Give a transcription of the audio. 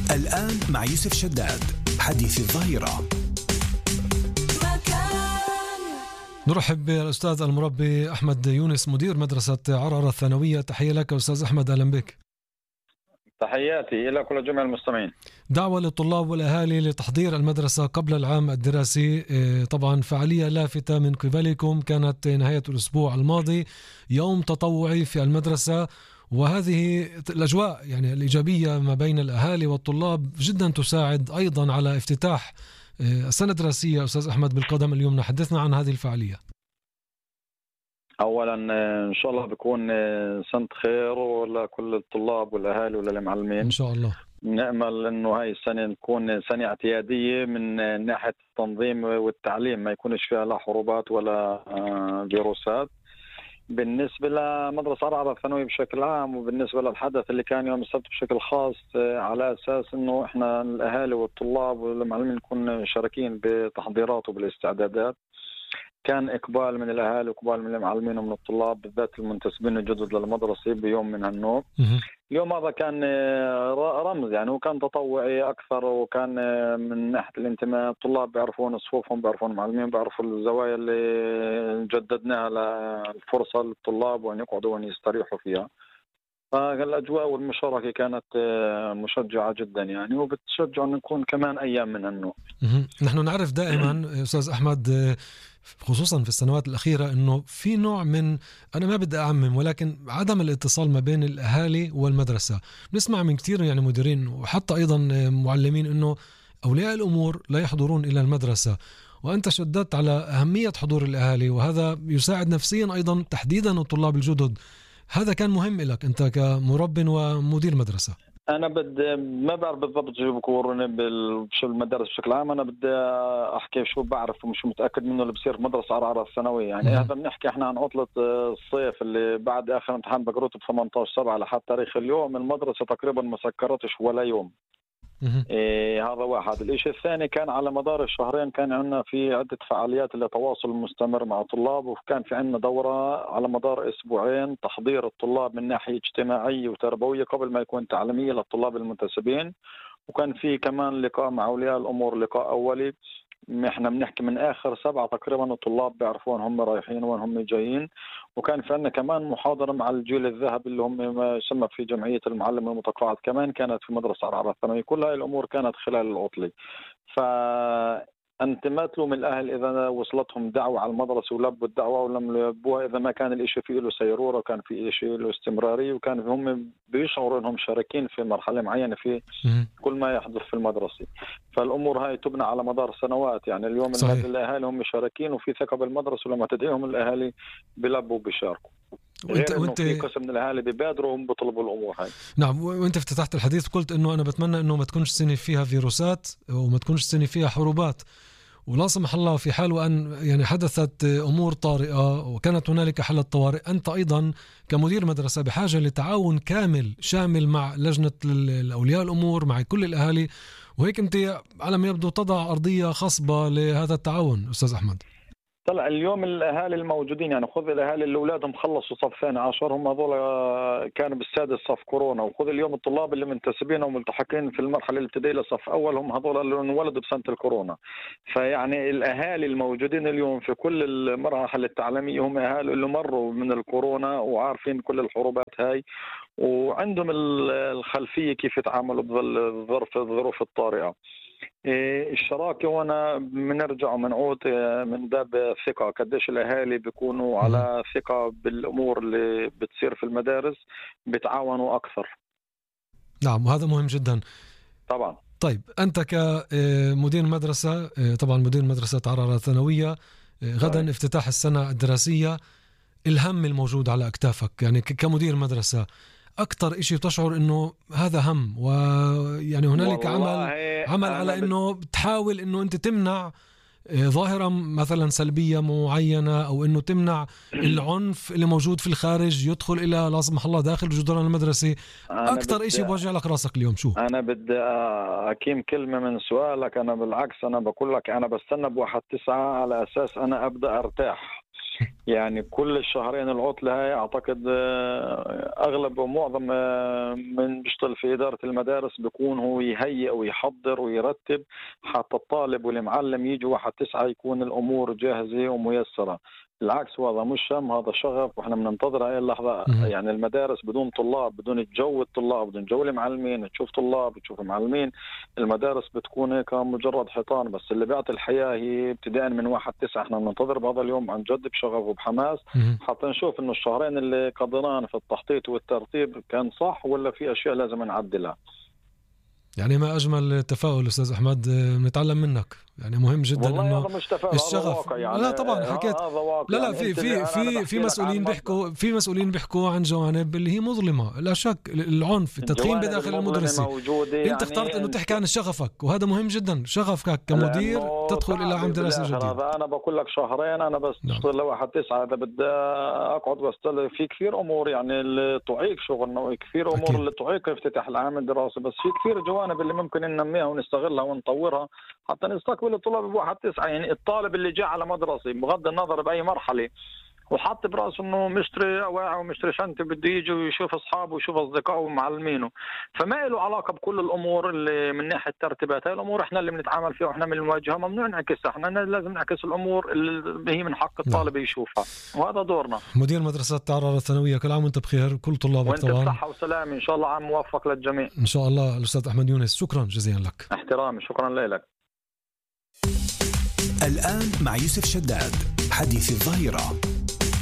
الآن مع يوسف شداد حديث الظهيرة. نرحب بالأستاذ المربي أحمد يونس مدير مدرسة عرعرة الثانوية. تحية لك أستاذ أحمد، أهلا بك. تحياتي إلى كل جميع المستمعين. دعوة للطلاب والأهالي لتحضير المدرسة قبل العام الدراسي، طبعا فعالية لافتة من قبلكم، كانت نهاية الأسبوع الماضي يوم تطوعي في المدرسة، وهذه الأجواء يعني الإيجابية ما بين الأهالي والطلاب جدا تساعد أيضا على افتتاح السنة الدراسية. أستاذ أحمد بالقدم اليوم، حدثنا عن هذه الفعالية. أولا إن شاء الله بيكون سنة خير ولكل الطلاب والأهالي وللمعلمين إن شاء الله. نأمل إنه هاي السنة تكون سنة اعتيادية من ناحية التنظيم والتعليم، ما يكونش فيها لا حروبات ولا فيروسات. بالنسبة لمدرسة عرعرة الثانوية بشكل عام، وبالنسبة للحدث اللي كان يوم السبت بشكل خاص، على أساس إنه إحنا الأهالي والطلاب والمعلمين نكون شاركين بتحضيرات وبالاستعدادات. كان إقبال من الأهالي وإقبال من المعلمين ومن الطلاب بالذات المنتسبين الجدد للمدرسة بيوم من هالنوع. اليوم هذا كان رمز، يعني وكان تطوعي أكثر، وكان من ناحية الانتماء الطلاب بيعرفون صفوفهم، بيعرفون المعلمين، بيعرفوا الزوايا اللي جددناها للفرصة للطلاب وأن يقعدوا وأن يستريحوا فيها. فالأجواء والمشاركة كانت مشجعة جدا يعني، وبتشجع أن نكون كمان أيام من النوع. نحن نعرف دائما أستاذ أحمد خصوصا في السنوات الأخيرة أنه في نوع من، أنا ما بدي أعمم، ولكن عدم الاتصال ما بين الأهالي والمدرسة. نسمع من كثير يعني مديرين وحتى أيضا معلمين أنه أولياء الأمور لا يحضرون إلى المدرسة، وأنت شددت على أهمية حضور الأهالي، وهذا يساعد نفسيا أيضا تحديدا الطلاب الجدد. هذا كان مهم لك أنت كمرب ومدير مدرسة. أنا ما بعرف بالضبط شو بكورني بشو المدارس بشكل عام. أنا بدي أحكي شو بعرف ومش متأكد منه اللي بصير في مدرسة عرعرة الثانوية. يعني هذا بنحكي إحنا عن عطلة الصيف اللي بعد آخر امتحان بقروت ب 18/7 لحد تاريخ اليوم. المدرسة تقريبا ما سكرتش ولا يوم. هذا واحد. الشيء الثاني، كان على مدار الشهرين كان عندنا في عدة فعاليات لتواصل مستمر مع الطلاب، وكان في عندنا دورة على مدار أسبوعين تحضير الطلاب من ناحية اجتماعية وتربوية قبل ما يكون تعليمية للطلاب المنتسبين. وكان في كمان لقاء مع أولياء الأمور، لقاء أولي. احنا بنحكي من آخر 7 تقريبا الطلاب بيعرفون هم رايحين وين هم جايين. وكان في عندنا كمان محاضرة مع الجيل الذهبي اللي هم ما يسمى في جمعية المعلم المتقاعد، كمان كانت في مدرسة عرعرة الثانوية. كل هاي الأمور كانت خلال العطلة. أنت ما تلوم الأهل إذا وصلتهم دعوة على المدرسة ولبوا الدعوة ولم يلبوها، إذا ما كان الإشي فيه له سيرورة وكان فيه إشي له استمرارية، وكان هم بيشعروا إنهم شاركين في مرحلة معينة في كل ما يحدث في المدرسة. فالأمور هاي تبنى على مدار سنوات. يعني اليوم الأهالي هم شاركين وفي ثقة بالمدرسة، ولما تدعيهم الأهالي بيلبوا وبيشاركوا. وانت في قسم من الاهالي بيبادروا هم بيطلبوا الامور هاي. نعم، وانت افتتحت الحديث قلت انه انا بتمنى انه ما تكونش سنه فيها فيروسات وما تكونش سنه فيها حروبات، ولا سمح الله في حال وان يعني حدثت امور طارئه وكانت هنالك حالة طوارئ، انت ايضا كمدير مدرسه بحاجه لتعاون كامل شامل مع لجنه الاولياء الامور مع كل الاهالي، وهيك انت على ما يبدو تضع ارضيه خصبه لهذا التعاون. استاذ احمد، طلع اليوم الاهالي الموجودين، يعني خذ الاهالي اللي اولادهم خلصوا صف ثاني عشر، هم هذول كانوا بالسادس صف كورونا. وخذ اليوم الطلاب اللي منتسبين وملتحقين في المرحله الابتدائيه لصف اول، هم هذول اللي انولدوا بسنه الكورونا. فيعني الاهالي الموجودين اليوم في كل المراحل التعليميه هم اهالي اللي مروا من الكورونا وعارفين كل الحروبات هاي، وعندهم الخلفيه كيف يتعاملوا بالظروف الطارئه. الشراكة وانا بنرجع ومنعود من باب الثقة، قديش الأهالي بيكونوا على ثقة بالأمور اللي بتصير في المدارس، بتعاونوا أكثر. نعم، وهذا مهم جدا طبعا. طيب أنت كمدير مدرسة، طبعا مدير مدرسة عرعرة الثانوية، غدا افتتاح السنة الدراسية، الهم الموجود على أكتافك يعني كمدير مدرسة، أكتر إشي تشعر إنه هذا هم، ويعني هنالك عمل على إنه تحاول إنه أنت تمنع ظاهرة مثلا سلبية معينة، أو إنه تمنع العنف اللي موجود في الخارج يدخل إلى لا سمح الله داخل جدران المدرسة. أكتر إشي بوجع لك راسك اليوم شو؟ أنا بدي أكيم كلمة من سؤالك. أنا بالعكس، أنا بقول لك أنا بستنى ب1/9 على أساس أنا أبدأ أرتاح. يعني كل الشهرين العطلة هاي أعتقد أغلب ومعظم من بيشتغل في إدارة المدارس بيكون هو يهيئ ويحضر ويرتب حتى الطالب والمعلم يجوا 1/9 يكون الأمور جاهزة وميسرة. العكس هذا مش شم، هذا شغف واحنا بننتظر هاي اللحظة. يعني المدارس بدون طلاب، بدون جو الطلاب، بدون جو المعلمين، تشوف طلاب تشوف معلمين، المدارس بتكون هيك مجرد حيطان. بس اللي بيعطي الحياة هي ابتداء من 1/9. احنا بننتظر بهذا اليوم عن جد بشغف وبحماس حتى نشوف انه الشهرين اللي قضيناهم في التخطيط والترتيب كان صح ولا في اشياء لازم نعدلها. يعني ما أجمل التفاؤل أستاذ أحمد، نتعلم منك. يعني مهم جدا إنه الشغف. يعني لا طبعا حكيت لا يعني في مسؤولين بيحكوا عن جوانب اللي هي مظلمة، لا شك. العنف، التدخين بداخل المدرسة. انت اخترت انه تحكي عن شغفك، وهذا مهم جدا. شغفك كمدير تدخل الى عام دراسي جديد. انا بقول لك شهرين انا بس اشتغل ل 1/9. اذا بدي اقعد بس في كثير امور يعني اللي تعيق شغلنا، وكثير امور أكيد اللي تعيق افتتاح العام الدراسي. بس في كثير جوانب اللي ممكن ننميها ونستغلها ونطورها حتى نستقبل الطلاب ب1/9. يعني الطالب اللي جاء على مدرسة بغض النظر بأي مرحلة وحط براسه انه مشتري اواعي ومشتري شنطه بده يجي ويشوف اصحابه ويشوف اصدقائه ومعلمينه، فما له علاقه بكل الامور اللي من ناحيه الترتيبات. هاي الامور احنا اللي بنتعامل فيها واحنا من المواجهه، ممنوع نعكسها. احنا لازم نعكس الامور اللي هي من حق الطالب يشوفها، وهذا دورنا. مدير مدرسه تعرر الثانويه، كل عام وانت بخير، كل طلابك طبعا وانت بصحه وسلامه، ان شاء الله عام موفق للجميع ان شاء الله. الاستاذ احمد يونس، شكرا جزيلا لك. احترامي، شكرا لك. الآن مع يوسف شداد، حديث الظهيرة.